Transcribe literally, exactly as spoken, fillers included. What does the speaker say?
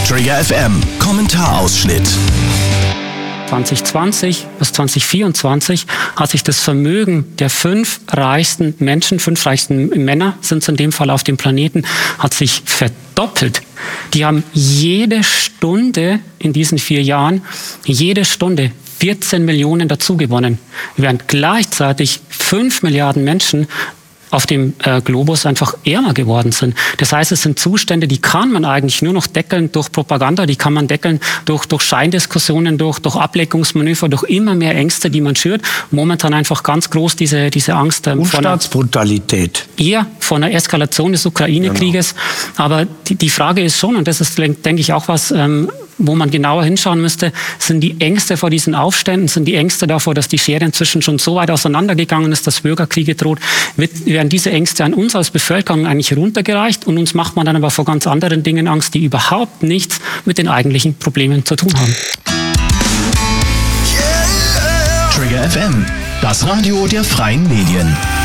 Trigger F M Kommentarausschnitt. zwanzig zwanzig bis zwanzig vierundzwanzig hat sich das Vermögen der fünf reichsten Menschen, fünf reichsten Männer sind es in dem Fall auf dem Planeten, hat sich verdoppelt. Die haben jede Stunde in diesen vier Jahren, jede Stunde vierzehn Millionen dazu gewonnen, während gleichzeitig fünf Milliarden Menschen auf dem äh, Globus einfach ärmer geworden sind. Das heißt, es sind Zustände, die kann man eigentlich nur noch deckeln durch Propaganda, die kann man deckeln durch, durch Scheindiskussionen, durch, durch Ablenkungsmanöver, durch immer mehr Ängste, die man schürt. Momentan einfach ganz groß diese, diese Angst ähm, von Staatsbrutalität. Eher von einer Eskalation des Ukraine-Krieges. Genau. Aber die, die Frage ist schon, und das ist, denke ich, auch was, ähm, wo man genauer hinschauen müsste, sind die Ängste vor diesen Aufständen, sind die Ängste davor, dass die Schere inzwischen schon so weit auseinandergegangen ist, dass Bürgerkriege droht, wird, werden diese Ängste an uns als Bevölkerung eigentlich runtergereicht und uns macht man dann aber vor ganz anderen Dingen Angst, die überhaupt nichts mit den eigentlichen Problemen zu tun haben. Trigger F M, das Radio der freien Medien.